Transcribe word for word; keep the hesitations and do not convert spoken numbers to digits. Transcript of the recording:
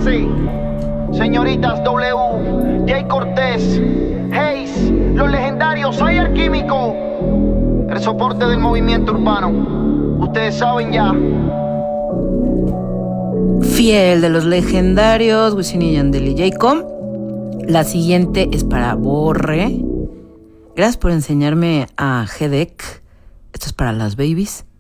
Prepárense, señoritas W, Jay Cortés, Hayes, los legendarios, hay Alquímico, el soporte del movimiento urbano. Ustedes saben ya. Fiel de los legendarios, Wisin y Yandel y J-Com. La siguiente es para Borre. Gracias por enseñarme a G D E C. Esto es para las babies.